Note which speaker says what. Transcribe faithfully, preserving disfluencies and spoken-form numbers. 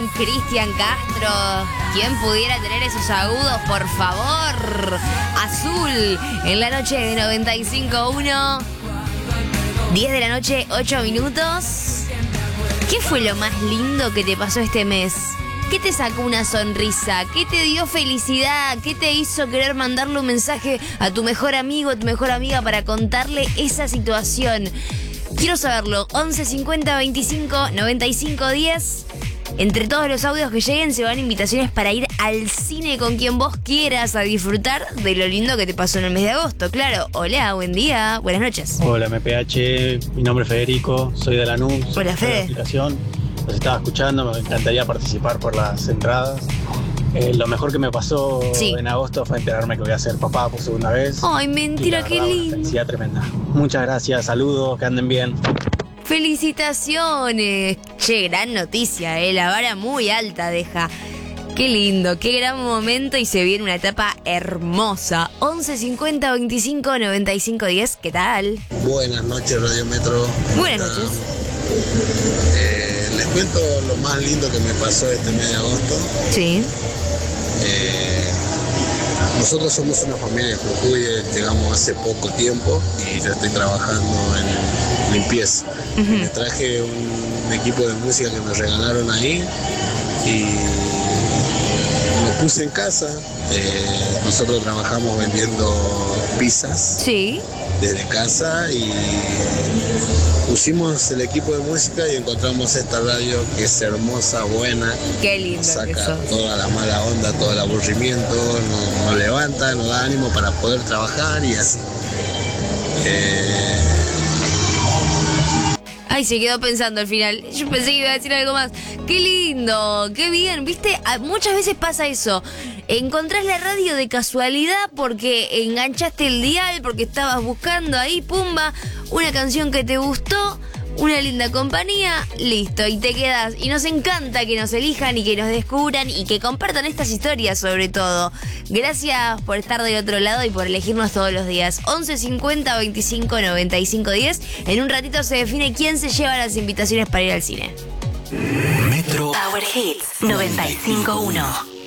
Speaker 1: Cristian Castro. ¿Quién pudiera tener esos agudos, por favor? Azul, en la noche de noventa y cinco uno. diez de la noche, ocho minutos. ¿Qué fue lo más lindo que te pasó este mes? ¿Qué te sacó una sonrisa? ¿Qué te dio felicidad? ¿Qué te hizo querer mandarle un mensaje a tu mejor amigo, a tu mejor amiga para contarle esa situación? Quiero saberlo. once cincuenta veinticinco noventa y cinco diez. Entre todos los audios que lleguen se van invitaciones para ir al cine con quien vos quieras a disfrutar de lo lindo que te pasó en el mes de agosto. Claro. Hola, buen día, buenas noches.
Speaker 2: Hola M P H, mi nombre es Federico, soy de Lanús.
Speaker 1: Hola, Fede.
Speaker 2: La aplicación. Los estaba escuchando, me encantaría participar por las entradas. Eh, lo mejor que me pasó
Speaker 1: sí.
Speaker 2: en agosto fue enterarme que voy a ser papá por segunda vez.
Speaker 1: Ay, mentira, qué lindo.
Speaker 2: Una felicidad tremenda. Muchas gracias, saludos, que anden bien.
Speaker 1: Felicitaciones. Che, gran noticia, eh. La vara muy alta deja. Qué lindo, qué gran momento y se viene una etapa hermosa. once cincuenta veinticinco noventa y cinco diez, ¿qué tal?
Speaker 3: Buenas noches, Radio Metro.
Speaker 1: Buenas noches.
Speaker 3: Eh, les cuento lo más lindo que me pasó este mes de agosto.
Speaker 1: Sí.
Speaker 3: Eh, nosotros somos una familia de Jujuy, llegamos hace poco tiempo y yo estoy trabajando en limpieza. Uh-huh. Me traje un equipo de música que me regalaron ahí y lo puse en casa. Eh, nosotros trabajamos vendiendo pizzas.
Speaker 1: Sí.
Speaker 3: Desde casa y pusimos el equipo de música y encontramos esta radio que es hermosa, buena.
Speaker 1: Qué lindo.
Speaker 3: Nos saca
Speaker 1: eso.
Speaker 3: Toda la mala onda, todo el aburrimiento, nos, nos levanta, nos da ánimo para poder trabajar y así. Eh...
Speaker 1: Ay, se quedó pensando al final. Yo pensé que iba a decir algo más. Qué lindo, qué bien. Viste, muchas veces pasa eso. Encontrás la radio de casualidad porque enganchaste el dial, porque estabas buscando ahí, pumba, una canción que te gustó, una linda compañía, listo, y te quedás. Y nos encanta que nos elijan y que nos descubran y que compartan estas historias sobre todo. Gracias por estar del otro lado y por elegirnos todos los días. once cincuenta veinticinco noventa y cinco diez. En un ratito se define quién se lleva las invitaciones para ir al cine.
Speaker 4: Metro Power Hits noventa y cinco uno.